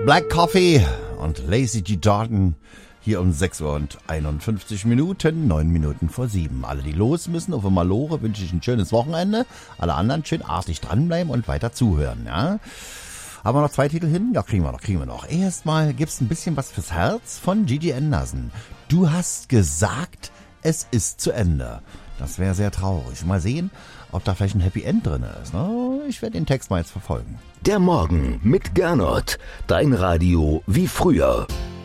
Black Coffee und Lazy G. Jordan hier um 6 Uhr und 51 Minuten, 9 Minuten vor 7. Alle, die los müssen auf der Malore, wünsche ich ein schönes Wochenende. Alle anderen schön artig dranbleiben und weiter zuhören, ja. Haben wir noch 2 Titel hin? Ja, kriegen wir noch. Erstmal gibt's ein bisschen was fürs Herz von Gigi Anderson. Du hast gesagt, es ist zu Ende. Das wäre sehr traurig. Mal sehen, ob da vielleicht ein Happy End drin ist. Ich werde den Text mal jetzt verfolgen. Der Morgen mit Gernot. Dein Radio wie früher.